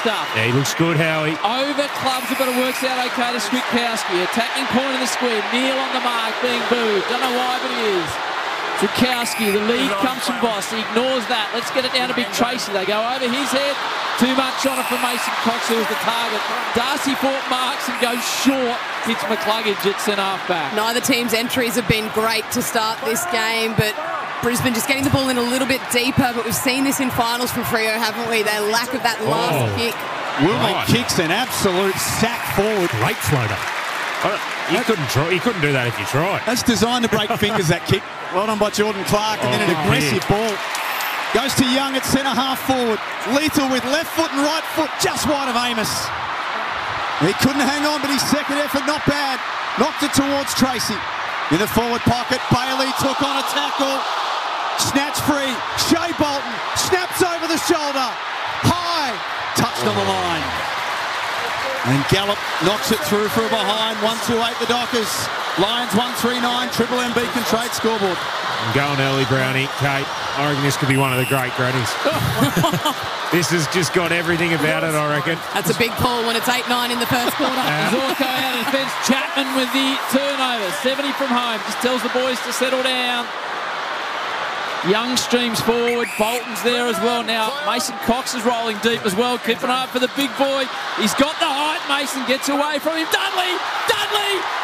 stuff. Yeah, he looks good, Howie. Over clubs, but it works out okay to Switkowski. Attacking point of the square. Neil on the mark, being booed. Don't know why, but he is. Switkowski, the lead comes from Voss. He ignores that. Let's get it down to Big Tracy. They go over his head. Too much on it from Mason Cox, who was the target. Darcy Fort marks and goes short. Hits McCluggage at centre-half back. Neither team's entries have been great to start this game, but Brisbane just getting the ball in a little bit deeper. But we've seen this in finals from Freo, haven't we? Their lack of that last kick. Willman kicks an absolute sack forward. Great floater. You couldn't do that if you tried. That's designed to break fingers, that kick. Well done by Jordan Clark, and then an aggressive ball. Goes to Young at centre-half forward. Lethal with left foot and right foot just wide of Amos. He couldn't hang on, but his second effort not bad. Knocked it towards Tracy. In the forward pocket, Bailey took on a tackle. Snatch free. Shea Bolton snaps over the shoulder. High. Touched on the line. And Gallup knocks it through for a behind. 1-2-8 the Dockers. Lions 1-3-9. Triple M Beacon Trade scoreboard. I'm going early, Brownie. Kate, I reckon this could be one of the great grannies. This has just got everything about it, I reckon. That's a big call when it's 8-9 in the first quarter. Zorko out of defence. Chapman with the turnover. 70 from home. Just tells the boys to settle down. Young streams forward. Bolton's there as well now. Mason Cox is rolling deep as well. Keeping up for the big boy. He's got the height. Mason gets away from him. Dudley!